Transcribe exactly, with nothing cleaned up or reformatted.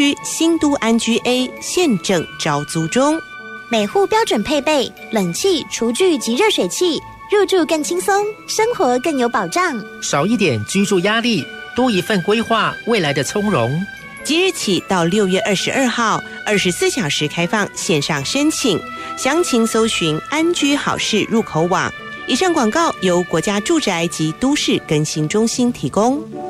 区新都安居 A 现正招租中， 每户标准配备冷气、厨具及热水器，入住更轻松，生活更有保障， 少一点居住压力，多一份规划未来的从容。 即日起到六月二十二号，二十四小时开放线上申请，详情搜寻安居好事入口网。以上广告由国家住宅及都市更新中心提供。